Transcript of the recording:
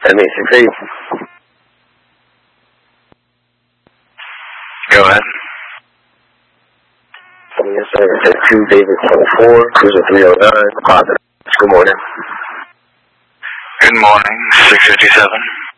ME68. Go ahead. Yes, sir. 2 David 24, cruiser 309, positive. Good morning. Good morning, 657.